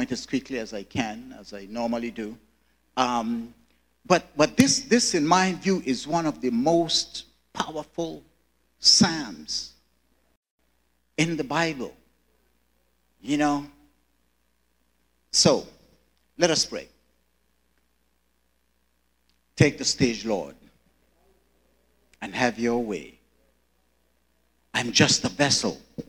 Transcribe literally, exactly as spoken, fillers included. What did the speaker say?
point as quickly as I can, as I normally do. Um, but but this, this, in my view, is one of the most powerful psalms in the Bible. You know? So, let us pray. Take the stage, Lord, and have your way. I'm just a vessel.